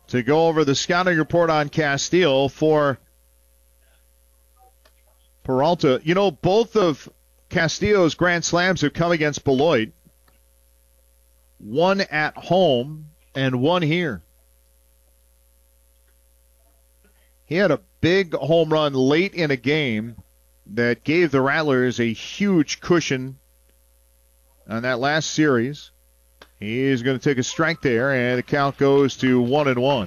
to go over the scouting report on Castile for Peralta. You know, both of Castillo's grand slams have come against Beloit. One at home and one here. He had a big home run late in a game that gave the Rattlers a huge cushion on that last series. He's going to take a strike there, and the count goes to 1-1.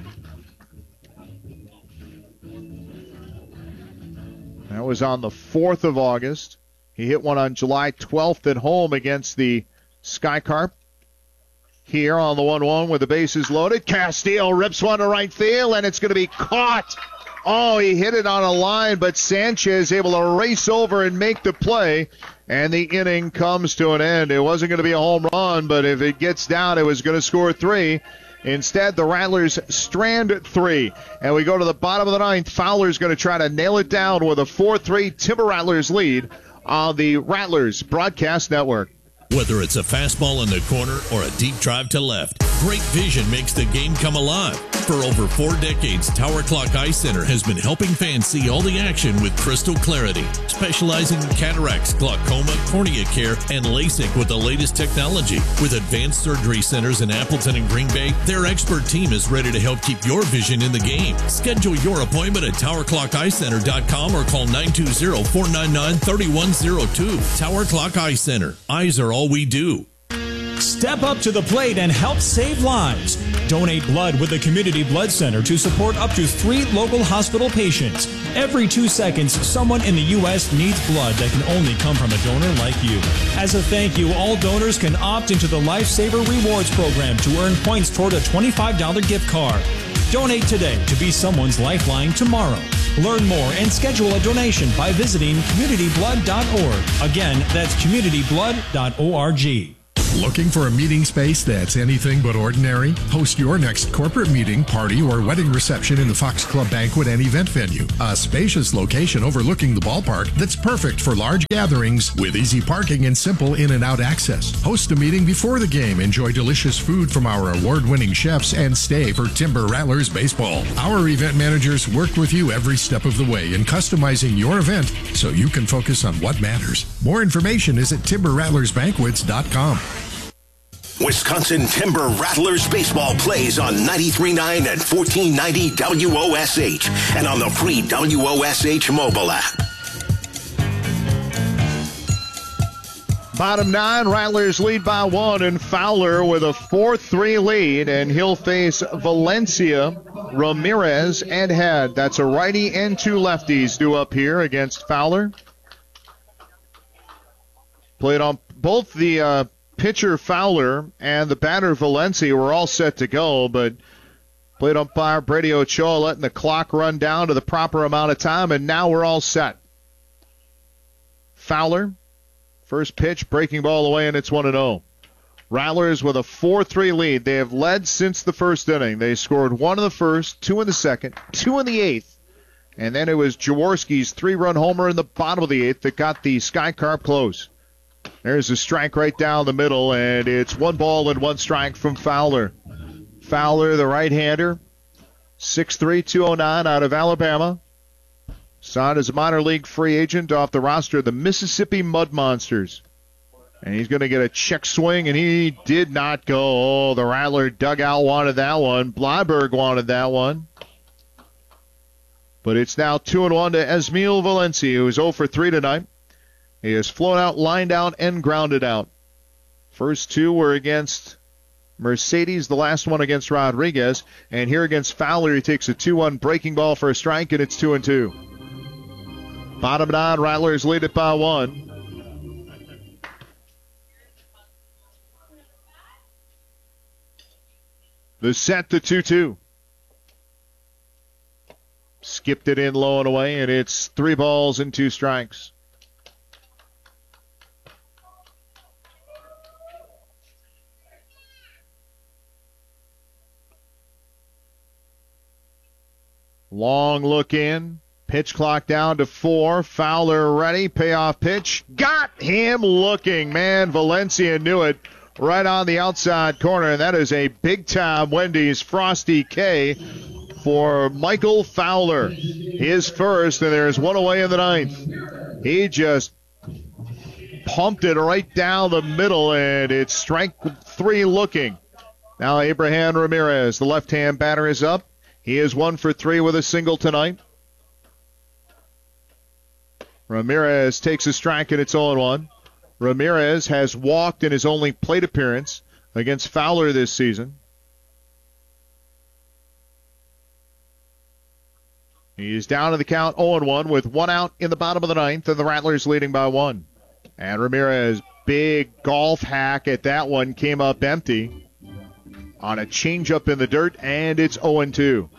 That was on the 4th of August. He hit one on July 12th at home against the Skycarp. Here on the 1-1 with the bases loaded. Castillo rips one to right field, and it's going to be caught. Oh, he hit it on a line, but Sanchez able to race over and make the play, and the inning comes to an end. It wasn't going to be a home run, but if it gets down, it was going to score 3. Instead, the Rattlers strand 3. And we go to the bottom of the 9th. Fowler's going to try to nail it down with a 4-3 Timber Rattlers lead on the Rattlers Broadcast Network. Whether it's a fastball in the corner or a deep drive to left, great vision makes the game come alive. For over 4 decades, Tower Clock Eye Center has been helping fans see all the action with crystal clarity, specializing in cataracts, glaucoma, cornea care, and LASIK with the latest technology. With advanced surgery centers in Appleton and Green Bay, their expert team is ready to help keep your vision in the game. Schedule your appointment at TowerClockEyeCenter.com or call 920-499-3102. Tower Clock Eye Center. Eyes are all we do. Step up to the plate and help save lives. Donate blood with the Community Blood Center to support up to 3 local hospital patients. Every 2 seconds, someone in the U.S. needs blood that can only come from a donor like you. As a thank you, all donors can opt into the Lifesaver Rewards program to earn points toward a $25 gift card. Donate today to be someone's lifeline tomorrow. Learn more and schedule a donation by visiting communityblood.org. Again, that's communityblood.org. Looking for a meeting space that's anything but ordinary? Host your next corporate meeting, party, or wedding reception in the Fox Club Banquet and Event Venue. A spacious location overlooking the ballpark that's perfect for large gatherings with easy parking and simple in and out access. Host a meeting before the game, enjoy delicious food from our award-winning chefs, and stay for Timber Rattlers baseball. Our event managers work with you every step of the way in customizing your event so you can focus on what matters. More information is at timberrattlersbanquets.com. Wisconsin Timber Rattlers baseball plays on 93.9 and 1490 WOSH and on the free WOSH mobile app. Bottom 9, Rattlers lead by 1, and Fowler with a 4-3 lead, and he'll face Valencia, Ramirez, and Head. That's a righty and 2 lefties due up here against Fowler. Played on both the pitcher Fowler and the batter Valencia were all set to go, but plate umpire Brady Ochoa letting the clock run down to the proper amount of time, and now we're all set. Fowler, first pitch, breaking ball away, and it's 1-0. Rattlers with a 4-3 lead. They have led since the first inning. They scored 1 in the first, 2 in the second, 2 in the 8th, and then it was Jaworski's 3-run homer in the bottom of the 8th that got the Skycarp close. There's a strike right down the middle, and it's 1 ball and 1 strike from Fowler. Fowler, the right-hander, 6'3", 209 out of Alabama. Signed as a minor league free agent off the roster of the Mississippi Mud Monsters. And he's going to get a check swing, and he did not go. Oh, the Rattler dugout wanted that one. Blyberg wanted that one. But it's now 2-1 to Esmil Valencia, who's 0 for 3 tonight. He has flown out, lined out, and grounded out. First 2 were against Mercedes, the last one against Rodriguez. And here against Fowler, he takes a 2-1 breaking ball for a strike, and it's 2-2. Bottom 9, Rattlers lead it by 1. The set to 2-2. Skipped it in low and away, and it's 3 balls and 2 strikes. Long look in. Pitch clock down to 4. Fowler ready. Payoff pitch. Got him looking. Man, Valencia knew it. right on the outside corner. And that is a big-time Wendy's Frosty K for Michael Fowler. His first, and there's one away in the ninth. He just pumped it right down the middle, and it's strike 3 looking. Now Abraham Ramirez, the left-hand batter, is up. He is 1 for 3 with a single tonight. Ramirez takes a strike, and it's 0-1. Ramirez has walked in his only plate appearance against Fowler this season. He's down to the count 0-1 with 1 out in the bottom of the ninth, and the Rattlers leading by 1. And Ramirez, big golf hack at that one, came up empty on a changeup in the dirt, and it's 0-2.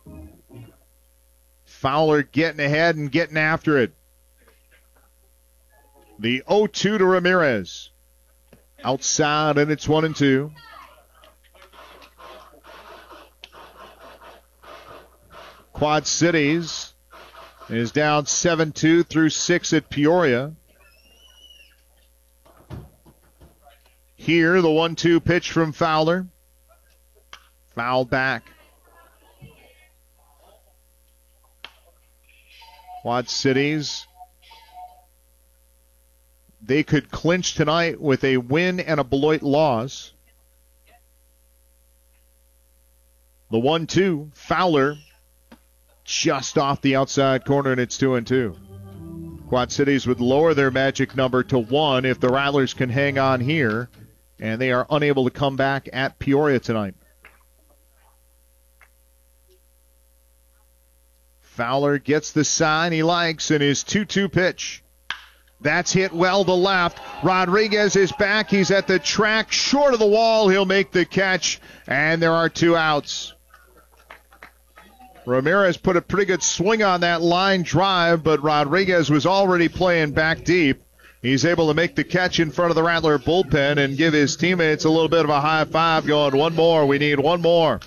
Fowler getting ahead and getting after it. The 0-2 to Ramirez. Outside, and it's 1-2. Quad Cities is down 7-2 through 6 at Peoria. Here, the 1-2 pitch from Fowler. Fouled back. Quad Cities, they could clinch tonight with a win and a Beloit loss. The 1-2, Fowler, just off the outside corner, and it's 2-2. Quad Cities would lower their magic number to 1 if the Rattlers can hang on here, and they are unable to come back at Peoria tonight. Fowler gets the sign he likes in his 2-2 pitch. That's hit well to left. Rodriguez is back. He's at the track, short of the wall. He'll make the catch, and there are 2 outs. Ramirez put a pretty good swing on that line drive, but Rodriguez was already playing back deep. He's able to make the catch in front of the Rattler bullpen and give his teammates a little bit of a high five, going, one more. We need one more.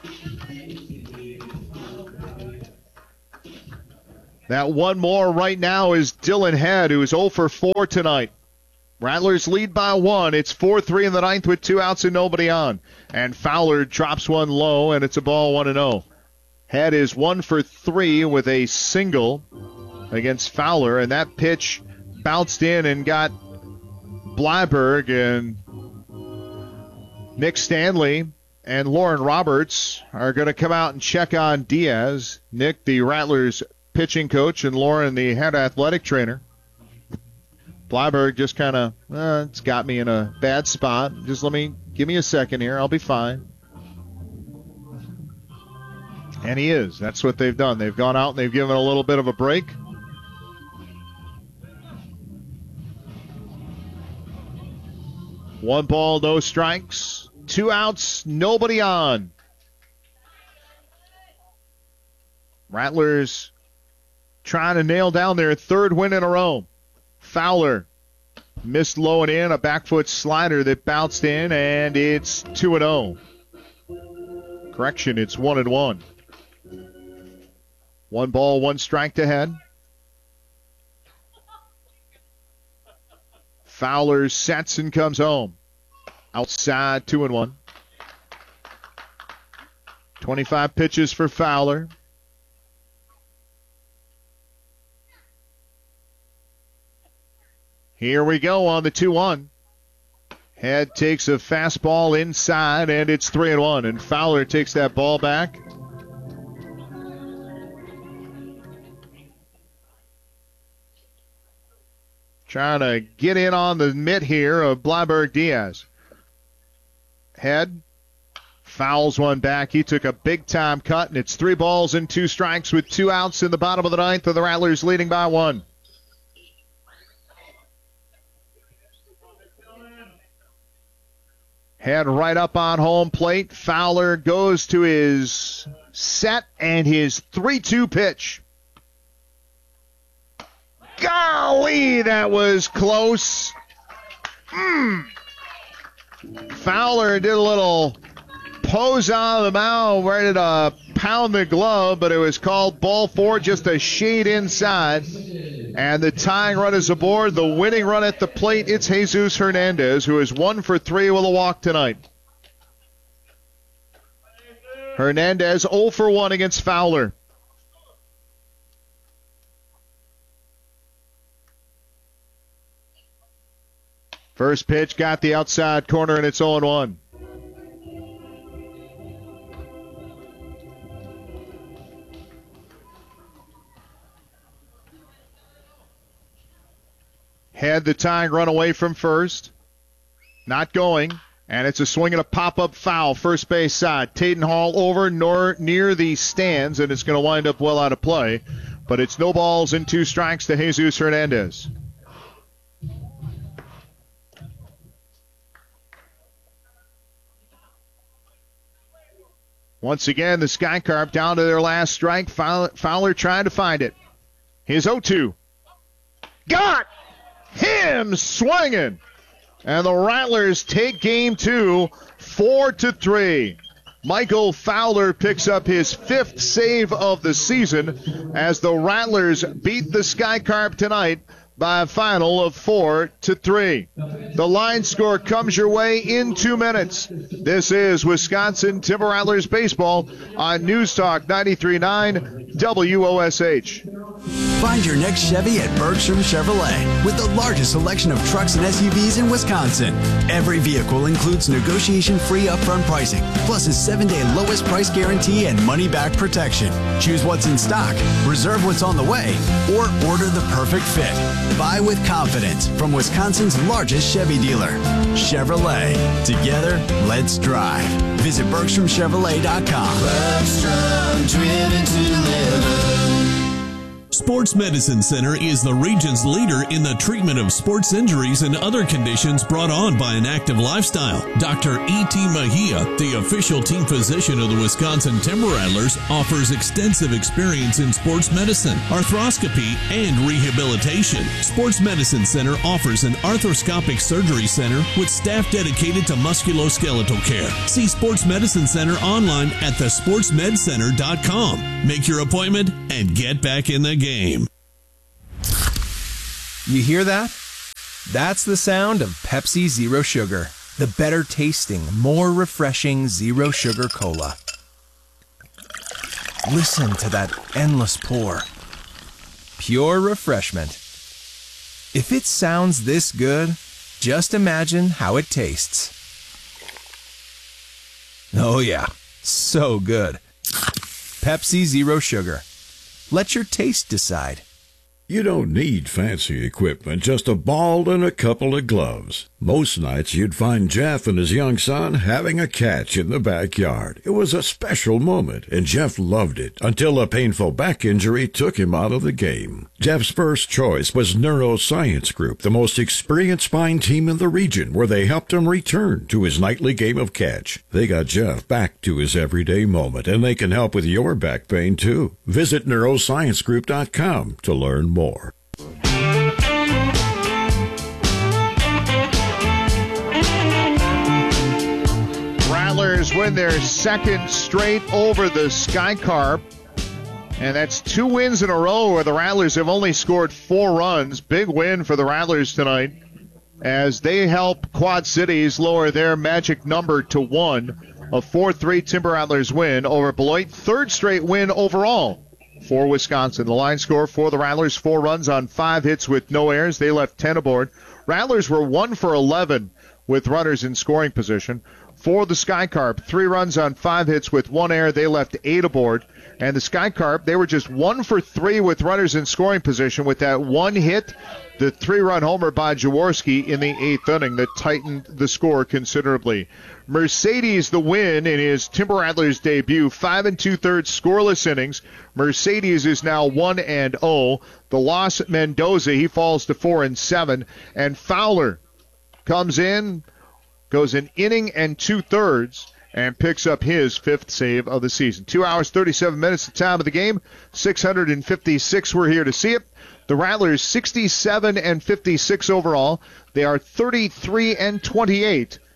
That one more right now is Dylan Head, who is 0 for 4 tonight. Rattlers lead by 1. It's 4-3 in the ninth with 2 outs and nobody on. And Fowler drops one low, and it's a ball 1-0. Head is 1 for 3 with a single against Fowler, and that pitch bounced in and got Bleiberg, and Nick Stanley and Lauren Roberts are going to come out and check on Diaz. Nick, the Rattlers pitching coach, and Lauren, the head athletic trainer. Bleiberg just kind of, it's got me in a bad spot. Just give me a second here. I'll be fine. And he is. That's what they've done. They've gone out and they've given a little bit of a break. One ball, no strikes. 2 outs, nobody on. Rattlers trying to nail down their 3rd win in a row. Fowler missed low and in, a back foot slider that bounced in, and it's 2-0. Correction, it's 1-1. 1 ball, 1 strike to Head. Fowler sets and comes home. Outside, 2-1. 25 pitches for Fowler. Here we go on the 2-1. Head takes a fastball inside, and it's 3-1. And Fowler takes that ball back. Trying to get in on the mitt here of Bleiberg Diaz. Head fouls one back. He took a big-time cut, and it's 3 balls and 2 strikes with 2 outs in the bottom of the ninth, and the Rattlers leading by 1. Head right up on home plate. Fowler goes to his set and his 3-2 pitch. Golly, that was close. Fowler did a little pose on the mound, ready to pound the glove, but it was called ball four, just a shade inside. And the tying run is aboard. The winning run at the plate, it's Jesus Hernandez, who is 1 for 3 with a walk tonight. Hernandez 0 for 1 against Fowler. First pitch got the outside corner, and it's 0-1. Had the tying run away from first. Not going. And it's a swing and a pop-up foul, first base side. Taden Hall over near the stands, and it's going to wind up well out of play. But it's no balls and 2 strikes to Jesus Hernandez. Once again, the Sky Carp down to their last strike. Fowler trying to find it. Here's 0-2. Got him swinging. And the Rattlers take game 2, 4-3. Michael Fowler picks up his 5th save of the season as the Rattlers beat the Sky Carp tonight by a final of 4-3. The line score comes your way in 2 minutes. This is Wisconsin Timber Rattlers baseball on News Talk 93.9 WOSH. Find your next Chevy at Bergstrom Chevrolet with the largest selection of trucks and SUVs in Wisconsin. Every vehicle includes negotiation-free upfront pricing, plus a 7-day lowest price guarantee and money-back protection. Choose what's in stock, reserve what's on the way, or order the perfect fit. Buy with confidence from Wisconsin's largest Chevy dealer. Chevrolet. Together, let's drive. Visit BergstromChevrolet.com. Bergstrom, driven to live. Sports Medicine Center is the region's leader in the treatment of sports injuries and other conditions brought on by an active lifestyle. Dr. E.T. Mejia, the official team physician of the Wisconsin Timber Rattlers, offers extensive experience in sports medicine, arthroscopy, and rehabilitation. Sports Medicine Center offers an arthroscopic surgery center with staff dedicated to musculoskeletal care. See Sports Medicine Center online at thesportsmedcenter.com. Make your appointment and get back in the game. You hear that? That's the sound of Pepsi Zero Sugar, the better tasting, more refreshing Zero Sugar Cola. Listen to that endless pour. Pure refreshment. If it sounds this good, just imagine how it tastes. Oh yeah, so good. Pepsi Zero Sugar. Let your taste decide. You don't need fancy equipment, just a ball and a couple of gloves. Most nights you'd find Jeff and his young son having a catch in the backyard. It was a special moment, and Jeff loved it until a painful back injury took him out of the game. Jeff's first choice was Neuroscience Group, the most experienced spine team in the region, where they helped him return to his nightly game of catch. They got Jeff back to his everyday moment, and they can help with your back pain too. Visit neurosciencegroup.com to learn more. Rattlers win their second straight over the Sky Carp. And that's 2 wins in a row where the Rattlers have only scored 4 runs. Big win for the Rattlers tonight as they help Quad Cities lower their magic number to 1. A 4-3 Timber Rattlers win over Beloit. 3rd straight win overall for Wisconsin. The line score for the Rattlers, 4 runs on 5 hits with no errors. They left 10 aboard. Rattlers were 1 for 11 with runners in scoring position. For the Sky Carp, 3 runs on 5 hits with 1 error. They left 8 aboard. And the Sky Carp, they were just 1 for 3 with runners in scoring position with that 1 hit, the 3-run homer by Jaworski in the 8th inning that tightened the score considerably. Mercedes the win in his Timber Rattlers debut, 5 2/3 scoreless innings. Mercedes is now 1-0. The loss at Mendoza, he falls to 4-7. And Fowler comes in, goes an inning and 2/3, and picks up his 5th save of the season. 2 hours, 37 minutes, the time of the game. 656 were here to see it. The Rattlers 67-56 overall. They are 33-28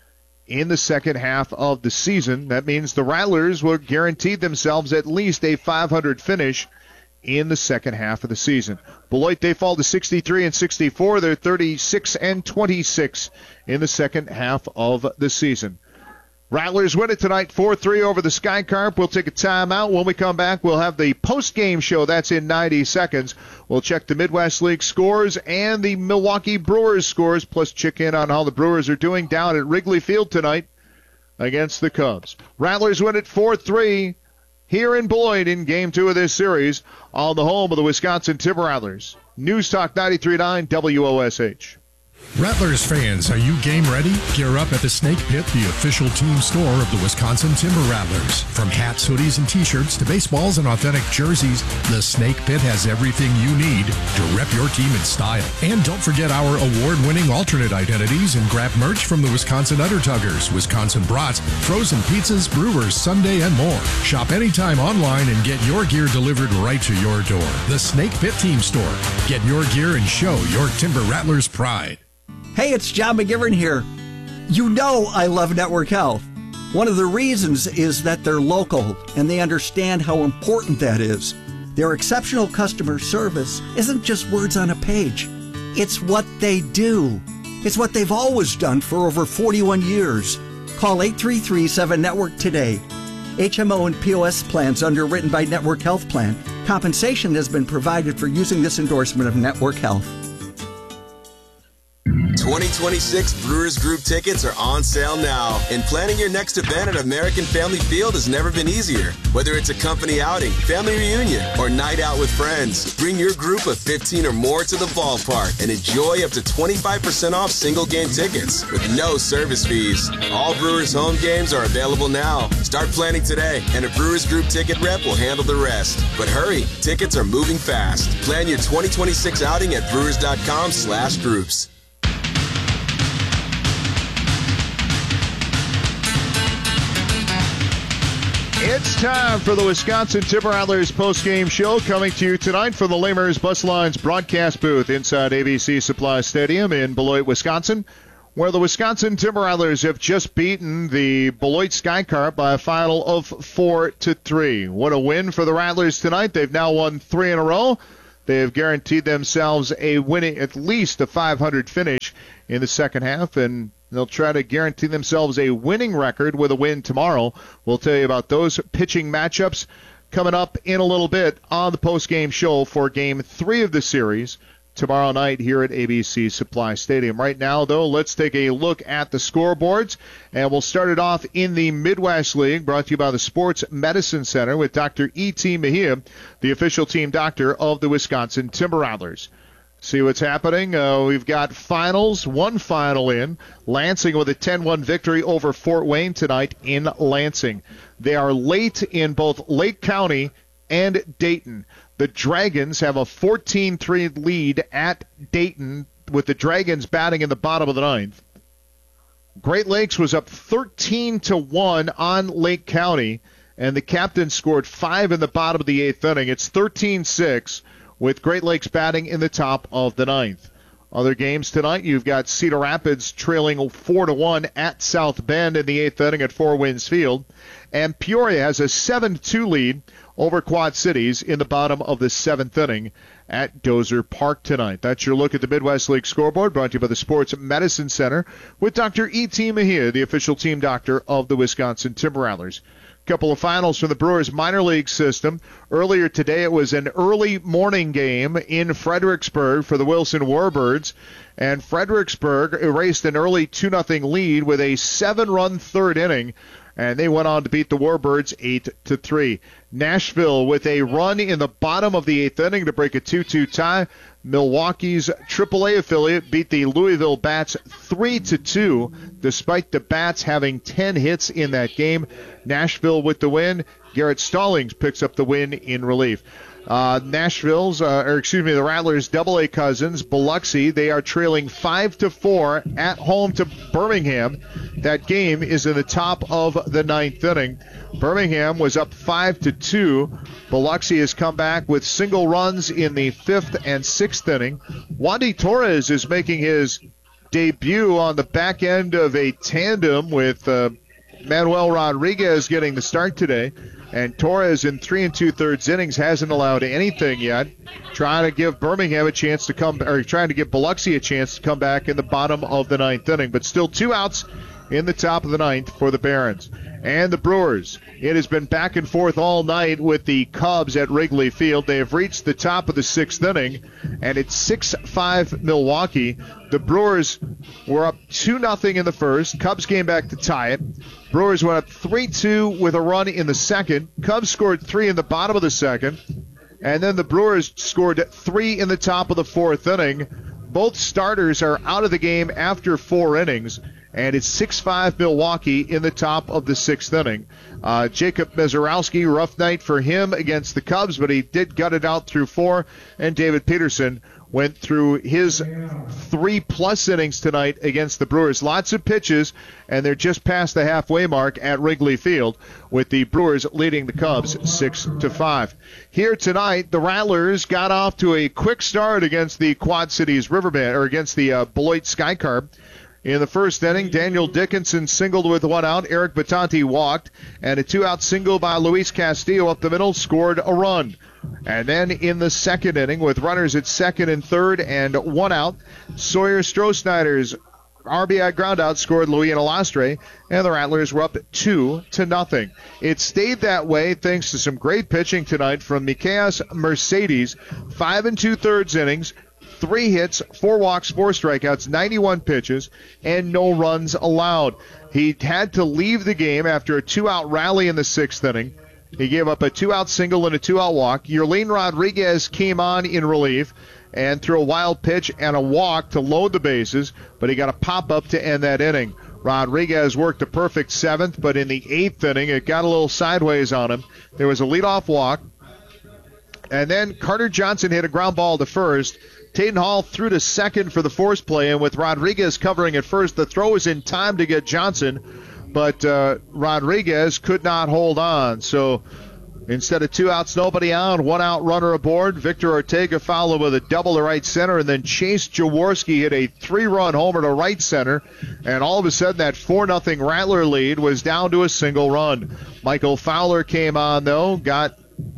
in the second half of the season. That means the Rattlers will guarantee themselves at least a 500 finish in the second half of the season. Beloit, they fall to 63-64. They're 36-26 in the second half of the season. Rattlers win it tonight 4-3 over the Sky Carp. We'll take a timeout. When we come back, we'll have the post-game show. That's in 90 seconds. We'll check the Midwest League scores and the Milwaukee Brewers scores, plus check in on how the Brewers are doing down at Wrigley Field tonight against the Cubs. Rattlers win it 4-3 here in Beloit in Game 2 of this series on the home of the Wisconsin Timber Rattlers. News Talk 93.9 WOSH. Rattlers fans, are you game ready? Gear up at the Snake Pit, the official team store of the Wisconsin Timber Rattlers. From hats, hoodies, and t-shirts to baseballs and authentic jerseys, the Snake Pit has everything you need to rep your team in style. And don't forget our award-winning alternate identities and grab merch from the Wisconsin Undertuggers, Wisconsin Brats, frozen pizzas, Brewers Sunday, and more. Shop anytime online and get your gear delivered right to your door. The Snake Pit Team Store. Get your gear and show your Timber Rattlers pride. Hey, it's John McGivern here. You know I love Network Health. One of the reasons is that they're local and they understand how important that is. Their exceptional customer service isn't just words on a page. It's what they do. It's what they've always done for over 41 years. Call 833-7-NETWORK today. HMO and POS plans underwritten by Network Health Plan. Compensation has been provided for using this endorsement of Network Health. 2026 Brewers Group tickets are on sale now, and planning your next event at American Family Field has never been easier. Whether it's a company outing, family reunion, or night out with friends, bring your group of 15 or more to the ballpark and enjoy up to 25% off single game tickets with no service fees. All Brewers home games are available now. Start planning today, and a Brewers Group ticket rep will handle the rest. But hurry, tickets are moving fast. Plan your 2026 outing at brewers.com/groups. It's time for the Wisconsin Timber Rattlers post-game show, coming to you tonight from the Lamers Bus Lines broadcast booth inside ABC Supply Stadium in Beloit, Wisconsin, where the Wisconsin Timber Rattlers have just beaten the Beloit Sky Carp by a final of 4-3. What a win for the Rattlers tonight. They've now won 3 in a row. They have guaranteed themselves a winning, at least a 500 finish in the second half, and they'll try to guarantee themselves a winning record with a win tomorrow. We'll tell you about those pitching matchups coming up in a little bit on the post-game show for Game 3 of the series tomorrow night here at ABC Supply Stadium. Right now, though, let's take a look at the scoreboards, and we'll start it off in the Midwest League, brought to you by the Sports Medicine Center with Dr. E.T. Mejia, the official team doctor of the Wisconsin Timber Rattlers. See what's happening. We've got finals, one final in. Lansing with a 10-1 victory over Fort Wayne tonight in Lansing. They are late in both Lake County and Dayton. The Dragons have a 14-3 lead at Dayton, with the Dragons batting in the bottom of the ninth. Great Lakes was up 13-1 on Lake County, and the captain scored 5 in the bottom of the eighth inning. It's 13-6. with Great Lakes batting in the top of the ninth. Other games tonight, you've got Cedar Rapids trailing 4-1 at South Bend in the eighth inning at Four Winds Field. And Peoria has a 7-2 lead over Quad Cities in the bottom of the seventh inning at Dozer Park tonight. That's your look at the Midwest League scoreboard, brought to you by the Sports Medicine Center with Dr. E.T. Mejia, the official team doctor of the Wisconsin Timber Rattlers. Couple of finals from the Brewers minor league system. Earlier today, it was an early morning game in Fredericksburg for the Wilson Warbirds, and Fredericksburg erased an early 2-0 lead with a 7-run third inning, and they went on to beat the Warbirds 8-3. Nashville with a run in the bottom of the eighth inning to break a 2-2 tie. Milwaukee's AAA affiliate beat the Louisville Bats 3-2, despite the Bats having 10 hits in that game. Nashville with the win. Garrett Stallings picks up the win in relief. The Rattlers' AA cousins, Biloxi, they are trailing 5-4 at home to Birmingham. That game is in the top of the ninth inning. Birmingham was up 5-2. Biloxi has come back with single runs in the fifth and sixth inning. Wandy Torres is making his debut on the back end of a tandem with Manuel Rodriguez getting the start today. And Torres in 3 2/3 innings hasn't allowed anything yet. Trying to give Birmingham a chance to trying to give Biloxi a chance to come back in the bottom of the 9th inning. But still 2 outs in the top of the 9th for the Barons. And the Brewers. It has been back and forth all night with the Cubs at Wrigley Field. They have reached the top of the 6th inning, and it's 6-5 Milwaukee. The Brewers were up 2-0 in the first. Cubs came back to tie it. Brewers went up 3-2 with a run in the second. Cubs scored 3 in the bottom of the second. And then the Brewers scored 3 in the top of the 4th inning. Both starters are out of the game after 4 innings. And it's 6-5 Milwaukee in the top of the 6th inning. Jacob Mezorowski, rough night for him against the Cubs, but he did gut it out through 4. And David Peterson went through his 3+ innings tonight against the Brewers. Lots of pitches, and they're just past the halfway mark at Wrigley Field, with the Brewers leading the Cubs 6-5. Here tonight, the Rattlers got off to a quick start against the Quad Cities Riverband, or against the Beloit Skycarp. In the first inning, Daniel Dickinson singled with 1 out. Eric Batanti walked, and a 2-out single by Luis Castillo up the middle scored a run. And then in the second inning, with runners at second and third and 1 out, Sawyer Strohsnyder's RBI groundout scored Luis Alastre, and the Rattlers were up 2-0. It stayed that way thanks to some great pitching tonight from Mikeas Mercedes. 5 2/3 innings. 3 hits, 4 walks, 4 strikeouts, 91 pitches, and no runs allowed. He had to leave the game after a 2-out rally in the 6th inning. He gave up a 2-out single and a 2-out walk. Yerlin Rodriguez came on in relief and threw a wild pitch and a walk to load the bases, but he got a pop-up to end that inning. Rodriguez worked a perfect 7th, but in the 8th inning, it got a little sideways on him. There was a leadoff walk, and then Carter Johnson hit a ground ball to first. Taden Hall threw to second for the force play, and with Rodriguez covering at first, the throw was in time to get Johnson, but Rodriguez could not hold on. So instead of 2 outs, nobody on, 1 out runner aboard. Victor Ortega followed with a double to right center, and then Chase Jaworski hit a 3-run homer to right center, and all of a sudden that 4-0 Rattler lead was down to a single run. Michael Fowler came on, though, got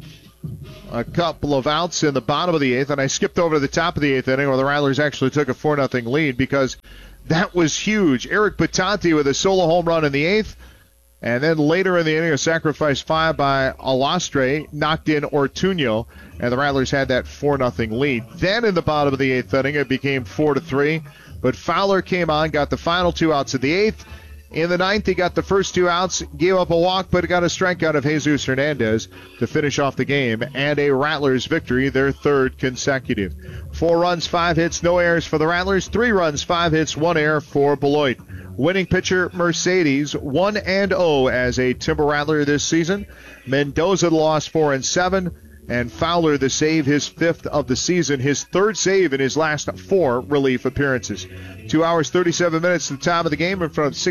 a couple of outs in the bottom of the 8th, and I skipped over to the top of the 8th inning where the Rattlers actually took a 4-0 lead because that was huge. Eric Batanti with a solo home run in the 8th, and then later in the inning, a sacrifice 5 by Alastre knocked in Ortuño, and the Rattlers had that 4-0 lead. Then in the bottom of the 8th inning, it became 4-3, but Fowler came on, got the final 2 outs of the 8th. In the 9th, he got the first 2 outs, gave up a walk, but got a strikeout of Jesus Hernandez to finish off the game, and a Rattlers victory, their 3rd consecutive. 4 runs, 5 hits, no errors for the Rattlers. 3 runs, 5 hits, 1 error for Beloit. Winning pitcher Mercedes, 1-0 as a Timber Rattler this season. Mendoza lost 4-7. And Fowler the save, his 5th of the season, his 3rd save in his last 4 relief appearances. 2 hours, 37 minutes to the time of the game in front of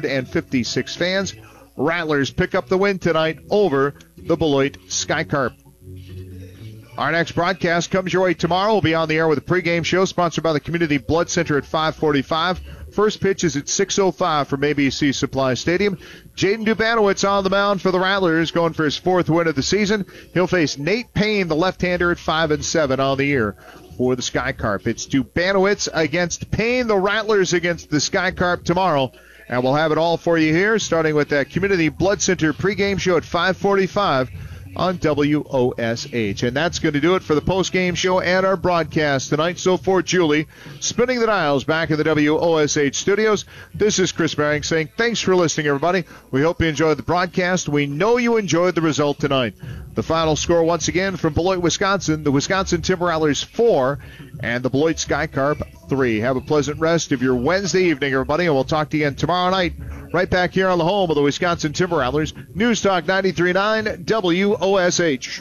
656 fans. Rattlers pick up the win tonight over the Beloit Skycarp. Our next broadcast comes your way tomorrow. We'll be on the air with a pregame show sponsored by the Community Blood Center at 5:45. First pitch is at 6:05 from ABC Supply Stadium. Jaden Dubanowitz on the mound for the Rattlers, going for his 4th win of the season. He'll face Nate Payne, the left-hander, at 5-7 on the year for the Skycarp. It's Dubanowitz against Payne, the Rattlers against the Skycarp tomorrow. And we'll have it all for you here, starting with that Community Blood Center pregame show at 5:45 on WOSH. And that's going to do it for the post-game show and our broadcast tonight. So for Julie, spinning the dials back in the WOSH studios, this is Chris Baring saying thanks for listening, everybody. We hope you enjoyed the broadcast. We know you enjoyed the result tonight. The final score once again from Beloit, Wisconsin, the Wisconsin Timber Rattlers 4 and the Beloit Skycarp 3. Have a pleasant rest of your Wednesday evening, everybody, and we'll talk to you again tomorrow night right back here on the home of the Wisconsin Timber Rattlers, News Talk 93.9 WOSH.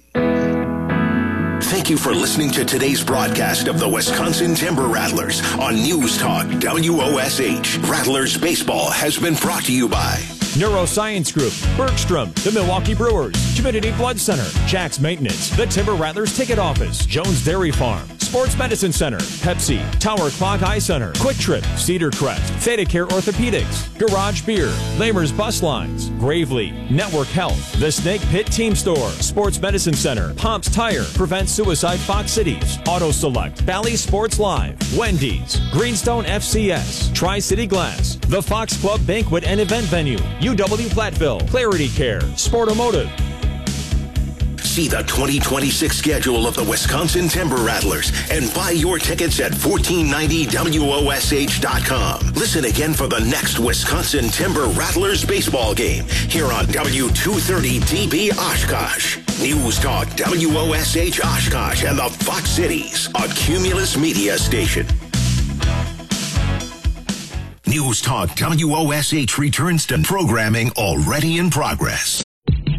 Thank you for listening to today's broadcast of the Wisconsin Timber Rattlers on News Talk WOSH. Rattlers baseball has been brought to you by Neuroscience Group, Bergstrom, the Milwaukee Brewers, Community Blood Center, Jack's Maintenance, the Timber Rattlers Ticket Office, Jones Dairy Farm, Sports Medicine Center, Pepsi, Tower Clock Eye Center, Quick Trip, Cedar Crest, ThedaCare Orthopedics, Garage Beer, Lamer's Bus Lines, Gravely, Network Health, The Snake Pit Team Store, Sports Medicine Center, Pomp's Tire, Prevent Suicide Fox Cities, Auto Select, Valley Sports Live, Wendy's, Greenstone FCS, Tri-City Glass, The Fox Club Banquet and Event Venue, UW Platteville, Clarity Care, Sportomotive. See the 2026 schedule of the Wisconsin Timber Rattlers and buy your tickets at 1490WOSH.com. Listen again for the next Wisconsin Timber Rattlers baseball game here on W230DB Oshkosh. News Talk WOSH Oshkosh and the Fox Cities, a Cumulus media station. News Talk WOSH returns to programming already in progress.